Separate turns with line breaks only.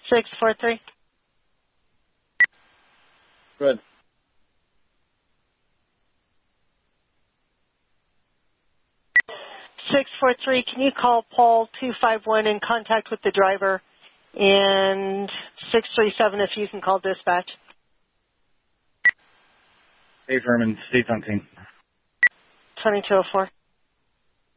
643.
Good.
643, can you call Paul 251 in contact with the driver? And 637, if you can call dispatch.
Dave Herman, State 17.
2204.